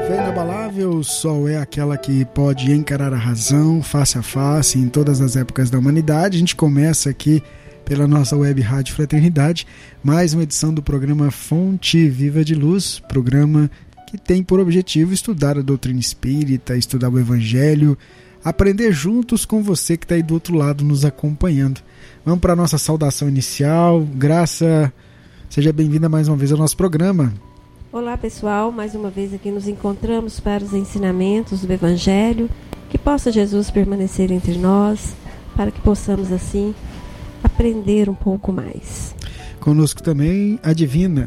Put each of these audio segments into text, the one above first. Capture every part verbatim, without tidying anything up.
Fé inabalável, o sol é aquela que pode encarar a razão face a face em todas as épocas da humanidade. A gente começa aqui pela nossa web Rádio Fraternidade, mais uma edição do programa Fonte Viva de Luz, programa que tem por objetivo estudar a doutrina espírita, estudar o Evangelho, aprender juntos com você que está aí do outro lado nos acompanhando. Vamos para a nossa saudação inicial. Graça, seja bem-vinda mais uma vez ao nosso programa. Olá pessoal, mais uma vez aqui nos encontramos para os ensinamentos do Evangelho, que possa Jesus permanecer entre nós, para que possamos assim aprender um pouco mais. Conosco também a Divina.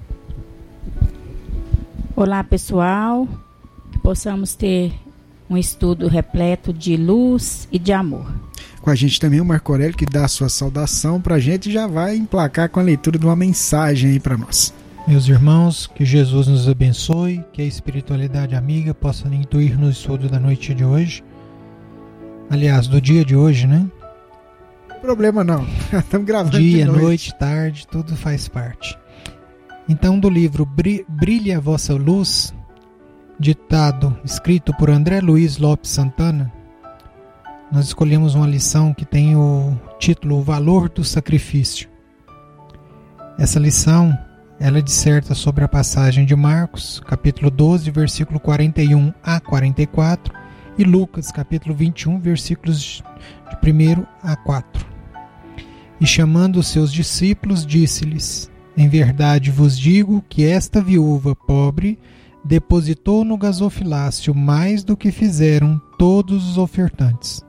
Olá pessoal, que possamos ter um estudo repleto de luz e de amor. Com a gente também o Marco Aurélio, que dá a sua saudação para a gente e já vai emplacar com a leitura de uma mensagem aí para nós. Meus irmãos, que Jesus nos abençoe, que a espiritualidade amiga possa intuir no estudo da noite de hoje. Aliás, do dia de hoje, né? Problema não, estamos gravando dia, de noite. noite, tarde, tudo faz parte. Então, do livro Brilhe a Vossa Luz, ditado, escrito por André Luiz Lopes Santana, nós escolhemos uma lição que tem o título O Valor do Sacrifício. Essa lição, ela disserta sobre a passagem de Marcos, capítulo doze, versículo quarenta e um a quarenta e quatro, e Lucas, capítulo vinte e um, versículos de primeiro a quatro. E chamando os seus discípulos, disse-lhes: Em verdade vos digo que esta viúva pobre depositou no gasofilácio mais do que fizeram todos os ofertantes.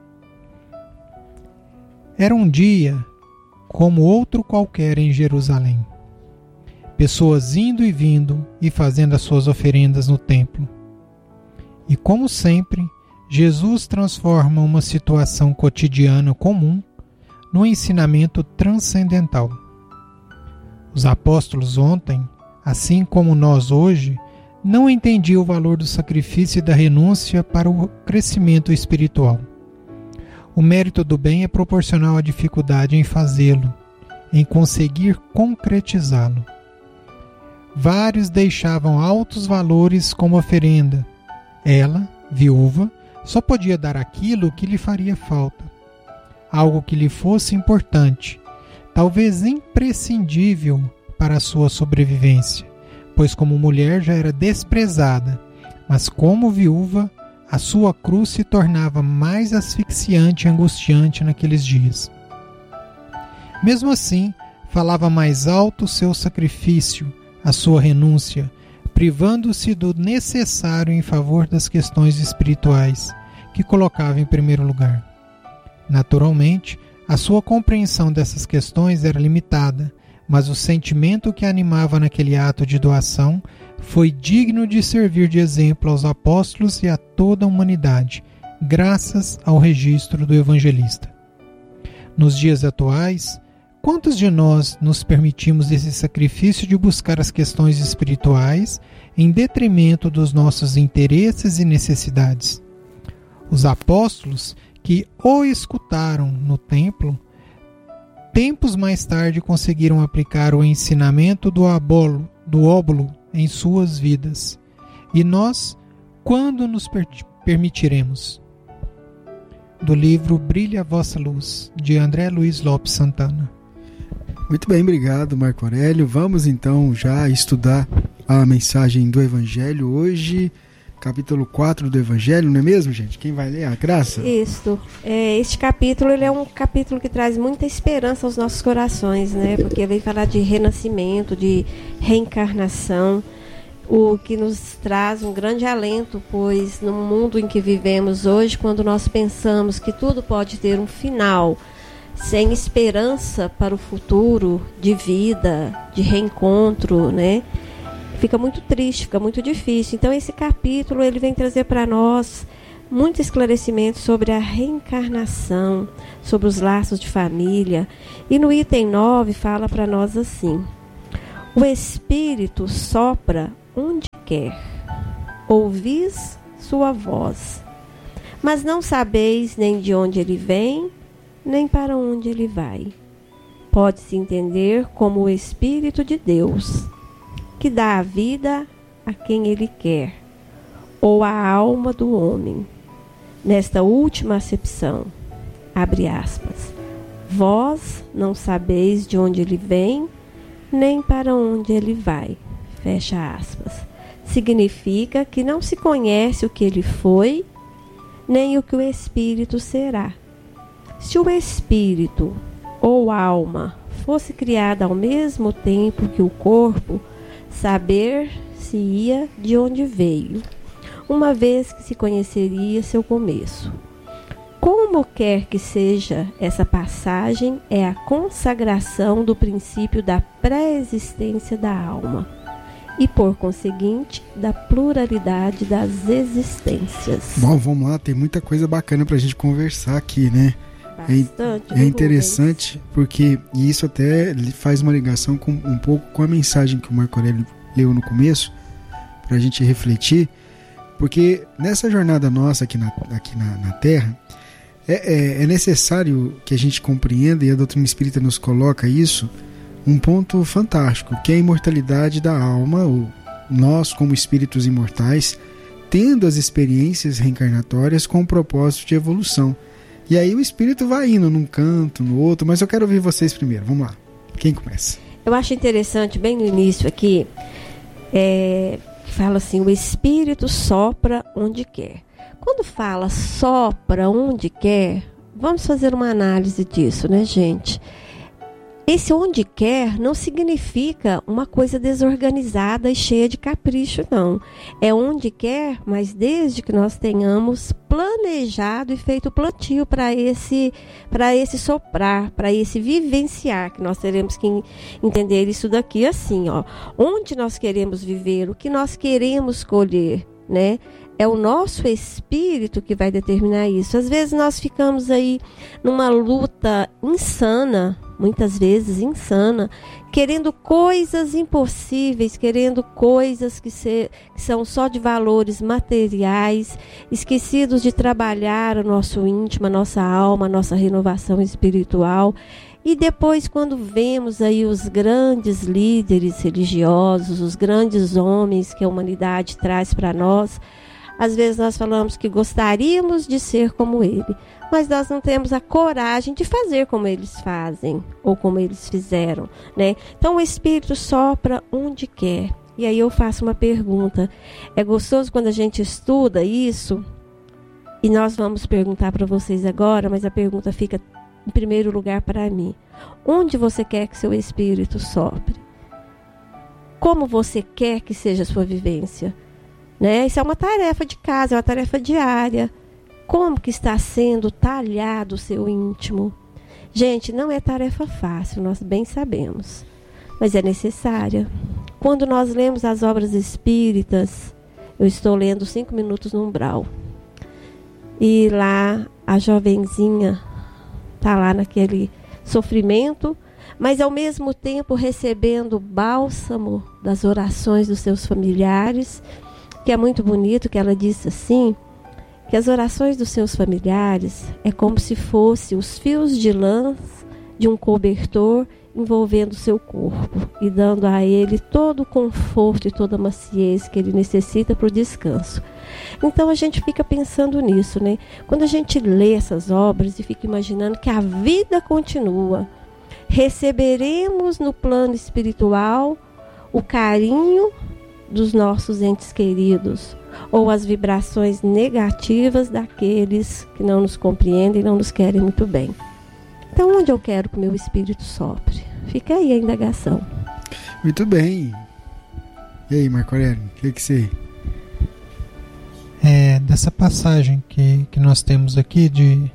Era um dia como outro qualquer em Jerusalém. Pessoas indo e vindo e fazendo as suas oferendas no templo. E como sempre, Jesus transforma uma situação cotidiana comum num ensinamento transcendental. Os apóstolos ontem, assim como nós hoje, não entendiam o valor do sacrifício e da renúncia para o crescimento espiritual. O mérito do bem é proporcional à dificuldade em fazê-lo, em conseguir concretizá-lo. Vários deixavam altos valores como oferenda. Ela, viúva, só podia dar aquilo que lhe faria falta, algo que lhe fosse importante, talvez imprescindível para a sua sobrevivência, pois como mulher já era desprezada, mas como viúva, a sua cruz se tornava mais asfixiante e angustiante naqueles dias. Mesmo assim, falava mais alto o seu sacrifício, a sua renúncia, privando-se do necessário em favor das questões espirituais, que colocava em primeiro lugar. Naturalmente, a sua compreensão dessas questões era limitada, mas o sentimento que a animava naquele ato de doação foi digno de servir de exemplo aos apóstolos e a toda a humanidade, graças ao registro do evangelista. Nos dias atuais, quantos de nós nos permitimos esse sacrifício de buscar as questões espirituais em detrimento dos nossos interesses e necessidades? Os apóstolos, que o escutaram no templo, tempos mais tarde conseguiram aplicar o ensinamento do abolo, do óbolo em suas vidas. E nós, quando nos per- permitiremos? Do livro Brilhe a Vossa Luz, de André Luiz Lopes Santana. Muito bem, obrigado Marco Aurélio. Vamos então já estudar a mensagem do Evangelho hoje, capítulo quatro do Evangelho, não é mesmo, gente? Quem vai ler? A Graça? Isso. É, este capítulo ele é um capítulo que traz muita esperança aos nossos corações, né? Porque vem falar de renascimento, de reencarnação, o que nos traz um grande alento, pois no mundo em que vivemos hoje, quando nós pensamos que tudo pode ter um final, sem esperança para o futuro de vida, de reencontro, né? Fica muito triste, fica muito difícil. Então esse capítulo ele vem trazer para nós muito esclarecimento sobre a reencarnação, sobre os laços de família. E no item nove fala para nós assim: o Espírito sopra onde quer, ouvis sua voz, mas não sabeis nem de onde ele vem, nem para onde ele vai. Pode-se entender como o Espírito de Deus, que dá a vida a quem ele quer, ou a alma do homem. Nesta última acepção, abre aspas, vós não sabeis de onde ele vem, nem para onde ele vai, fecha aspas. Significa que não se conhece o que ele foi, nem o que o espírito será. Se o espírito ou alma fosse criada ao mesmo tempo que o corpo, saber-se-ia de onde veio, uma vez que se conheceria seu começo. Como quer que seja, essa passagem é a consagração do princípio da pré-existência da alma e, por conseguinte, da pluralidade das existências. Bom, vamos lá, tem muita coisa bacana pra gente conversar aqui, né? Bastante, é, é interessante porque, e isso até faz uma ligação com, um pouco com a mensagem que o Marco Aurélio leu no começo, pra gente refletir, porque nessa jornada nossa aqui na, aqui na, na Terra, é, é, é necessário que a gente compreenda, e a doutrina espírita nos coloca isso, um ponto fantástico, que é a imortalidade da alma, ou nós como espíritos imortais, tendo as experiências reencarnatórias com o propósito de evolução. E aí o espírito vai indo num canto, no outro, mas eu quero ouvir vocês primeiro, vamos lá, quem começa? Eu acho interessante, bem no início aqui, é, fala assim, o espírito sopra onde quer. Quando fala sopra onde quer, vamos fazer uma análise disso, né, gente? Esse onde quer não significa uma coisa desorganizada e cheia de capricho, não. É onde quer, mas desde que nós tenhamos planejado e feito plantio para esse, para esse soprar, para esse vivenciar, que nós teremos que entender isso daqui assim, ó. Onde nós queremos viver, o que nós queremos colher, né? É o nosso espírito que vai determinar isso. Às vezes nós ficamos aí numa luta insana, muitas vezes insana, querendo coisas impossíveis, querendo coisas que, se, que são só de valores materiais, esquecidos de trabalhar o nosso íntimo, a nossa alma, a nossa renovação espiritual. E depois, quando vemos aí os grandes líderes religiosos, os grandes homens que a humanidade traz para nós, às vezes nós falamos que gostaríamos de ser como ele, mas nós não temos a coragem de fazer como eles fazem, ou como eles fizeram, né? Então o Espírito sopra onde quer. E aí eu faço uma pergunta. É gostoso quando a gente estuda isso, e nós vamos perguntar para vocês agora, mas a pergunta fica em primeiro lugar para mim. Onde você quer que seu Espírito sopre? Como você quer que seja a sua vivência? Né? Isso é uma tarefa de casa, é uma tarefa diária. Como que está sendo talhado o seu íntimo? Gente, não é tarefa fácil, nós bem sabemos, mas é necessária. Quando nós lemos as obras espíritas, eu estou lendo Cinco Minutos no Umbral, e lá a jovenzinha está lá naquele sofrimento, mas ao mesmo tempo recebendo o bálsamo das orações dos seus familiares, que é muito bonito, que ela disse assim, que as orações dos seus familiares é como se fosse os fios de lã de um cobertor envolvendo o seu corpo e dando a ele todo o conforto e toda a maciez que ele necessita para o descanso. Então a gente fica pensando nisso, né? Quando a gente lê essas obras e fica imaginando que a vida continua, receberemos no plano espiritual o carinho dos nossos entes queridos, ou as vibrações negativas daqueles que não nos compreendem e não nos querem muito bem. Então, onde eu quero que o meu espírito sopre? Fica aí a indagação. Muito bem. E aí, Marco Aurélio, o que, que você... É, dessa passagem que, que nós temos aqui de,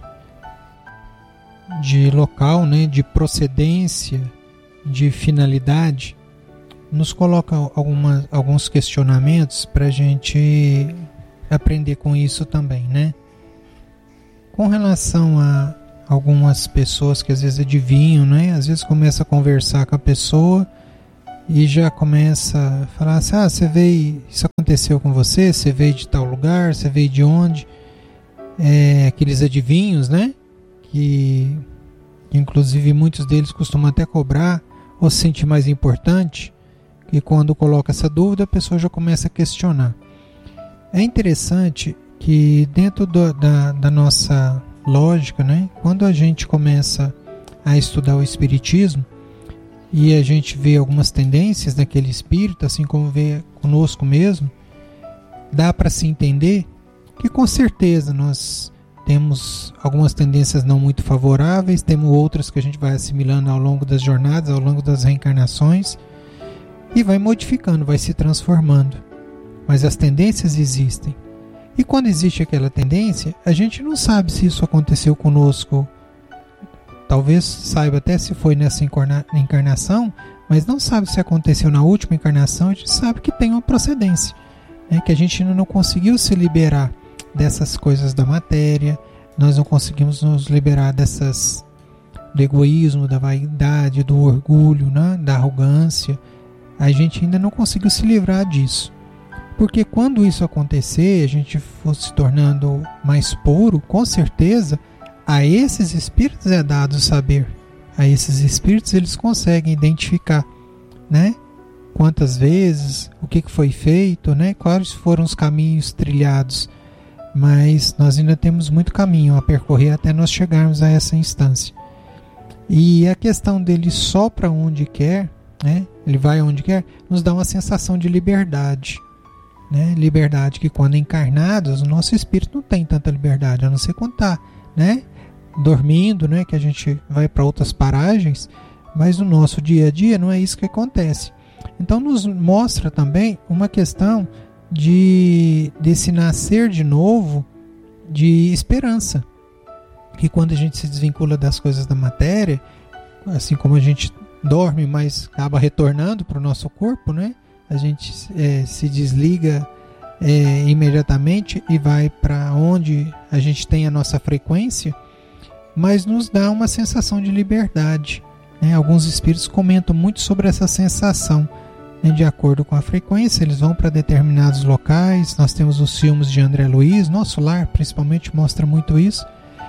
de local, né, de procedência, de finalidade, nos coloca algumas, alguns questionamentos para a gente aprender com isso também, né? Com relação a algumas pessoas que às vezes adivinham, né? Às vezes começa a conversar com a pessoa e já começa a falar assim, ah, você veio, isso aconteceu com você, você veio de tal lugar, você veio de onde? É, aqueles adivinhos, né? Que, que inclusive muitos deles costumam até cobrar ou se sentir mais importante. E quando coloca essa dúvida, a pessoa já começa a questionar. É interessante que dentro do, da, da nossa lógica, né, quando a gente começa a estudar o Espiritismo e a gente vê algumas tendências daquele espírito, assim como vê conosco mesmo, dá para se entender que com certeza nós temos algumas tendências não muito favoráveis, temos outras que a gente vai assimilando ao longo das jornadas, ao longo das reencarnações, e vai modificando, vai se transformando. Mas as tendências existem. E quando existe aquela tendência, a gente não sabe se isso aconteceu conosco. Talvez saiba até se foi nessa encarnação, mas não sabe se aconteceu na última encarnação. A gente sabe que tem uma procedência, né? Que a gente ainda não conseguiu se liberar dessas coisas da matéria, nós não conseguimos nos liberar dessas, do egoísmo, da vaidade, do orgulho, né? Da arrogância. A gente ainda não conseguiu se livrar disso. Porque quando isso acontecer, a gente for se tornando mais puro, com certeza, a esses espíritos é dado saber. A esses espíritos eles conseguem identificar, né? Quantas vezes, o que foi feito, né? Quais foram os caminhos trilhados. Mas nós ainda temos muito caminho a percorrer até nós chegarmos a essa instância. E a questão dele só para onde quer, né? Ele vai aonde quer, nos dá uma sensação de liberdade. Né? Liberdade que quando encarnados, o nosso espírito não tem tanta liberdade, a não ser quando está, né? Dormindo, né? Que a gente vai para outras paragens, mas no nosso dia a dia não é isso que acontece. Então nos mostra também uma questão de desse nascer de novo de esperança, que quando a gente se desvincula das coisas da matéria, assim como a gente dorme, mas acaba retornando para o nosso corpo, né? A gente é, se desliga é, imediatamente e vai para onde a gente tem a nossa frequência, mas nos dá uma sensação de liberdade, né? Alguns espíritos comentam muito sobre essa sensação, né? De acordo com a frequência, eles vão para determinados locais. Nós temos os filmes de André Luiz, Nosso Lar principalmente mostra muito isso,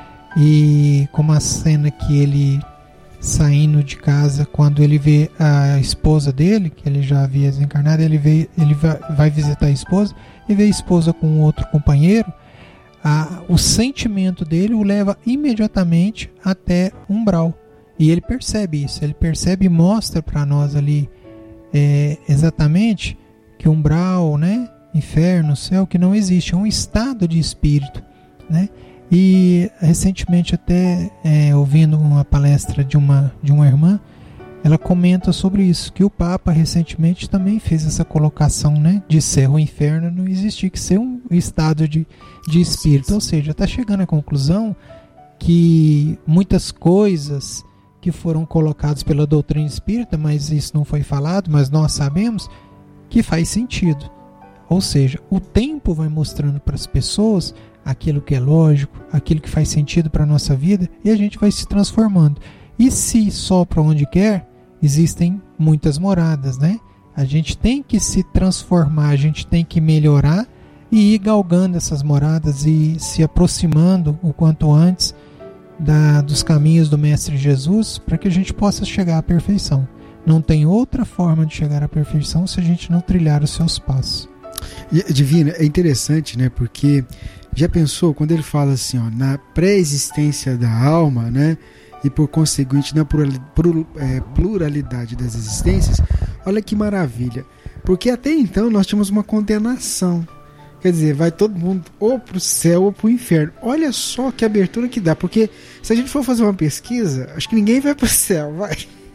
e como a cena que ele saindo de casa, quando ele vê a esposa dele, que ele já havia desencarnado, ele, vê, ele vai visitar a esposa e vê a esposa com outro companheiro, a, o sentimento dele o leva imediatamente até umbral. E ele percebe isso, ele percebe e mostra para nós ali é, exatamente que umbral, né, inferno, céu, que não existe, é um estado de espírito, né? E recentemente até é, ouvindo uma palestra de uma, de uma irmã, ela comenta sobre isso, que o Papa recentemente também fez essa colocação, né, de céu e inferno não existir, que ser um estado de, de espírito. Ou seja, está chegando à conclusão que muitas coisas que foram colocadas pela doutrina espírita, mas isso não foi falado, mas nós sabemos que faz sentido. Ou seja, o tempo vai mostrando para as pessoas aquilo que é lógico, aquilo que faz sentido para a nossa vida, e a gente vai se transformando. E se só para onde quer, existem muitas moradas, né? A gente tem que se transformar, a gente tem que melhorar e ir galgando essas moradas e se aproximando o quanto antes da, dos caminhos do Mestre Jesus, para que a gente possa chegar à perfeição. Não tem outra forma de chegar à perfeição se a gente não trilhar os seus passos. E, Divina, é interessante, né? Porque já pensou quando ele fala assim, ó, na pré-existência da alma, né? E por conseguinte na pluralidade das existências, olha que maravilha. Porque até então nós tínhamos uma condenação. Quer dizer, vai todo mundo ou para o céu ou para o inferno. Olha só que abertura que dá. Porque se a gente for fazer uma pesquisa, acho que ninguém vai para o céu, vai.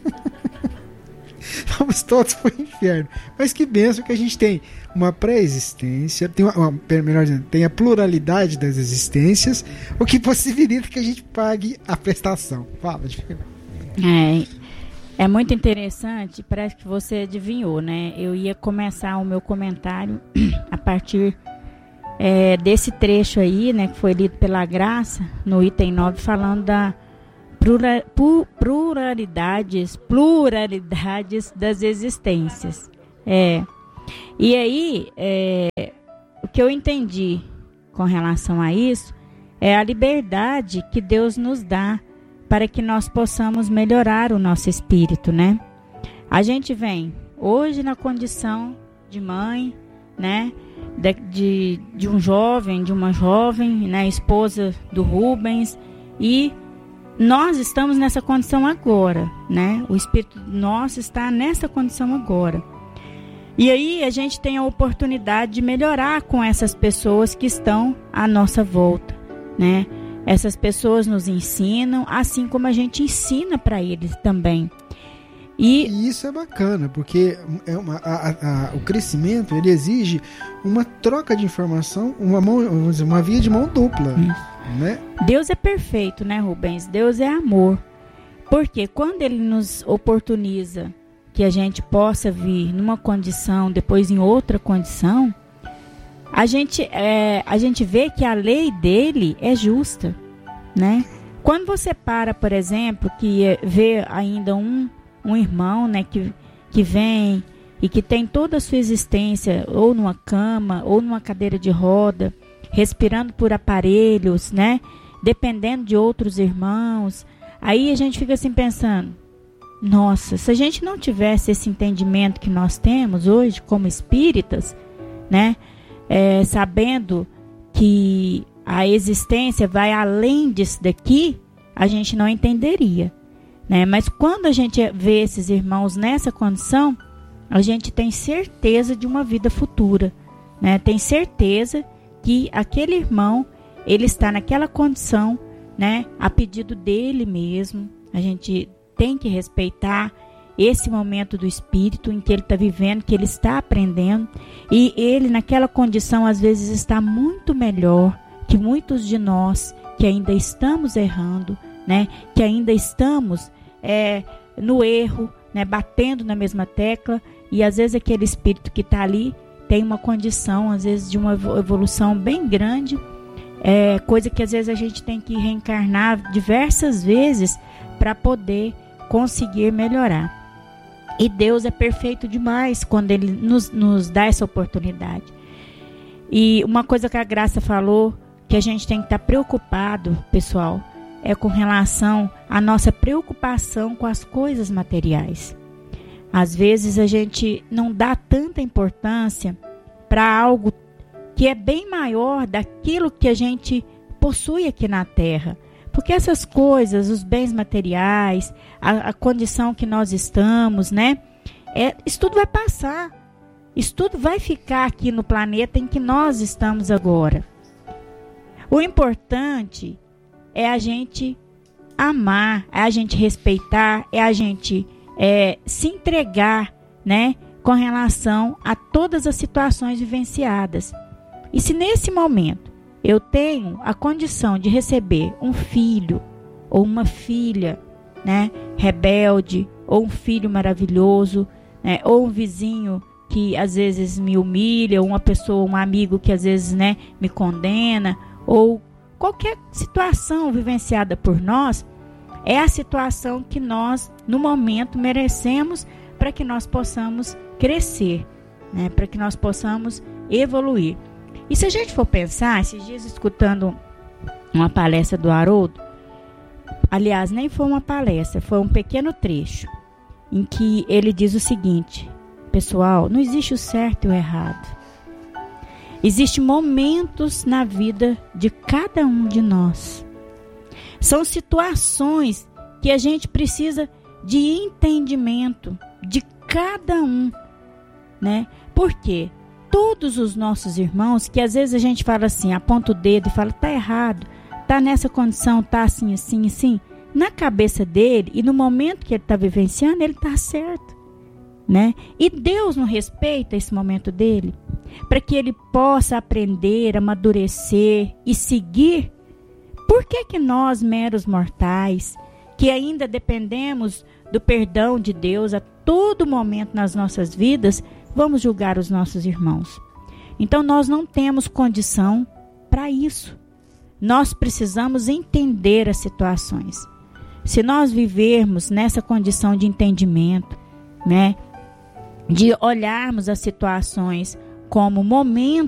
Vamos todos para o inferno. Mas que bênção que a gente tem uma pré-existência, tem, uma, uma, melhor dizendo, tem a pluralidade das existências, o que possibilita que a gente pague a prestação. Fala, Divina. É, é muito interessante, parece que você adivinhou, né? Eu ia começar o meu comentário a partir é, desse trecho aí, né, que foi lido pela Graça, no item nove, falando da pluralidades, pluralidades das existências. É, e aí, é, o que eu entendi com relação a isso é a liberdade que Deus nos dá para que nós possamos melhorar o nosso espírito, né? A gente vem hoje na condição de mãe, né? de, de, de um jovem, de uma jovem, né, esposa do Rubens, e nós estamos nessa condição agora, né? O Espírito nosso está nessa condição agora. E aí a gente tem a oportunidade de melhorar com essas pessoas que estão à nossa volta, né? Essas pessoas nos ensinam, assim como a gente ensina para eles também. E, e isso é bacana, porque é uma, a, a, o crescimento ele exige uma troca de informação, uma, mão, vamos dizer, uma via de mão dupla. Isso. Né? Deus é perfeito, né, Rubens? Deus é amor. Porque quando Ele nos oportuniza que a gente possa vir numa condição, depois em outra condição, a gente, é, a gente vê que a lei dele é justa, né? Quando você para, por exemplo, que vê ainda um, um irmão, né, que, que vem e que tem toda a sua existência ou numa cama ou numa cadeira de roda, respirando por aparelhos, né? Dependendo de outros irmãos. Aí a gente fica assim pensando, nossa, se a gente não tivesse esse entendimento que nós temos hoje como espíritas, né? É, sabendo que a existência vai além disso daqui, a gente não entenderia, né? Mas quando a gente vê esses irmãos nessa condição, a gente tem certeza de uma vida futura, né? Tem certeza que aquele irmão, ele está naquela condição, né, a pedido dele mesmo. A gente tem que respeitar esse momento do espírito em que ele está vivendo, que ele está aprendendo, e ele naquela condição às vezes está muito melhor que muitos de nós que ainda estamos errando, né, que ainda estamos é, no erro, né, batendo na mesma tecla, e às vezes aquele espírito que está ali tem uma condição, às vezes, de uma evolução bem grande, é, coisa que às vezes a gente tem que reencarnar diversas vezes para poder conseguir melhorar. E Deus é perfeito demais quando Ele nos, nos dá essa oportunidade. E uma coisa que a Graça falou, que a gente tem que estar preocupado, pessoal, é com relação à nossa preocupação com as coisas materiais. Às vezes a gente não dá tanta importância para algo que é bem maior daquilo que a gente possui aqui na Terra. Porque essas coisas, os bens materiais, a, a condição que nós estamos, né? É, isso tudo vai passar. Isso tudo vai ficar aqui no planeta em que nós estamos agora. O importante é a gente amar, é a gente respeitar, é a gente é, se entregar, né, com relação a todas as situações vivenciadas. E se nesse momento eu tenho a condição de receber um filho ou uma filha, né, rebelde, ou um filho maravilhoso, né, ou um vizinho que às vezes me humilha, ou uma pessoa, um amigo que às vezes, né, me condena, ou qualquer situação vivenciada por nós, é a situação que nós, no momento, merecemos para que nós possamos crescer, né, para que nós possamos evoluir. E se a gente for pensar, esses dias escutando uma palestra do Haroldo, aliás, nem foi uma palestra, foi um pequeno trecho, em que ele diz o seguinte: pessoal, não existe o certo e o errado. Existem momentos na vida de cada um de nós. São situações que a gente precisa de entendimento de cada um, né? Por quê? Todos os nossos irmãos, que às vezes a gente fala assim, aponta o dedo e fala, tá errado, tá nessa condição, tá assim, assim, assim, na cabeça dele e no momento que ele está vivenciando, ele tá certo, né? E Deus não respeita esse momento dele, para que ele possa aprender, amadurecer e seguir. Por que que nós, meros mortais, que ainda dependemos do perdão de Deus a todo momento nas nossas vidas, vamos julgar os nossos irmãos? Então nós não temos condição para isso. Nós precisamos entender as situações. Se nós vivermos nessa condição de entendimento, né, de olharmos as situações como momentos